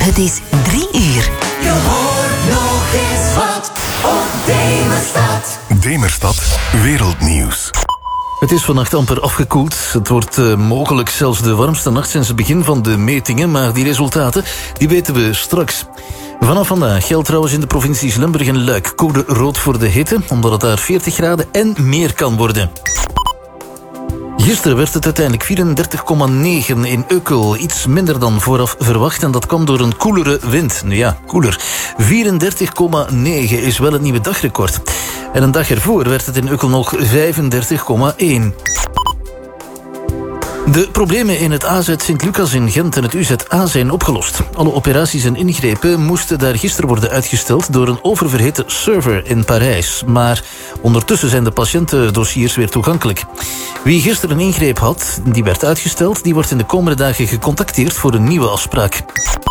Het is 3 uur. Je hoort nog eens wat op Demerstad. Demerstad Wereldnieuws. Het is vannacht amper afgekoeld. Het wordt mogelijk zelfs de warmste nacht sinds het begin van de metingen. Maar die resultaten die weten we straks. Vanaf vandaag geldt trouwens in de provincies Limburg en Luik code rood voor de hitte, omdat het daar 40 graden en meer kan worden. Gisteren werd het uiteindelijk 34,9 in Ukkel. Iets minder dan vooraf verwacht en dat kwam door een koelere wind. Nu ja, koeler. 34,9 is wel het nieuwe dagrecord. En een dag ervoor werd het in Ukkel nog 35,1. De problemen in het AZ Sint-Lucas in Gent en het UZA zijn opgelost. Alle operaties en ingrepen moesten daar gisteren worden uitgesteld door een oververhitte server in Parijs. Maar ondertussen zijn de patiëntendossiers weer toegankelijk. Wie gisteren een ingreep had, die werd uitgesteld, die wordt in de komende dagen gecontacteerd voor een nieuwe afspraak.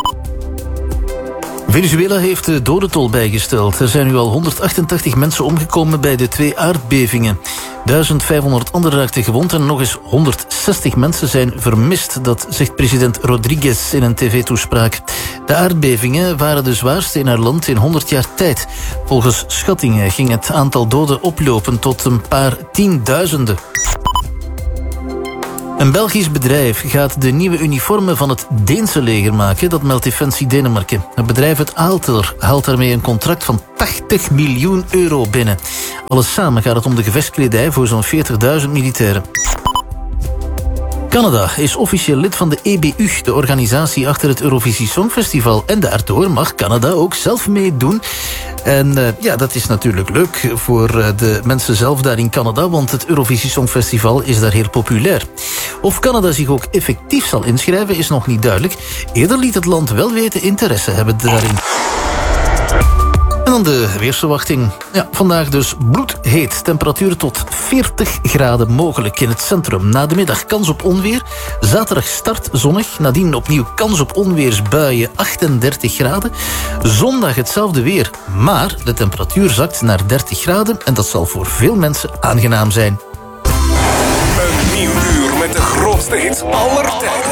Venezuela heeft de dodentol bijgesteld. Er zijn nu al 188 mensen omgekomen bij de 2 aardbevingen. 1500 anderen raakten gewond en nog eens 160 mensen zijn vermist. Dat zegt president Rodriguez in een tv-toespraak. De aardbevingen waren de zwaarste in haar land in 100 jaar tijd. Volgens schattingen ging het aantal doden oplopen tot een paar tienduizenden. Een Belgisch bedrijf gaat de nieuwe uniformen van het Deense leger maken, dat meldt Defensie Denemarken. Het bedrijf uit Aalter haalt daarmee een contract van 80 miljoen euro binnen. Alles samen gaat het om de gevechtskledij voor zo'n 40.000 militairen. Canada is officieel lid van de EBU, de organisatie achter het Eurovisie Songfestival. En daardoor mag Canada ook zelf meedoen. En dat is natuurlijk leuk voor de mensen zelf daar in Canada, want het Eurovisie Songfestival is daar heel populair. Of Canada zich ook effectief zal inschrijven is nog niet duidelijk. Eerder liet het land wel weten interesse hebben daarin. En dan de weersverwachting. Ja, vandaag dus bloedheet. Temperaturen tot 40 graden mogelijk in het centrum. Na de middag kans op onweer. Zaterdag start zonnig. Nadien opnieuw kans op onweersbuien, 38 graden. Zondag hetzelfde weer, maar de temperatuur zakt naar 30 graden. En dat zal voor veel mensen aangenaam zijn. Een nieuw uur met de grootste hits aller tijden.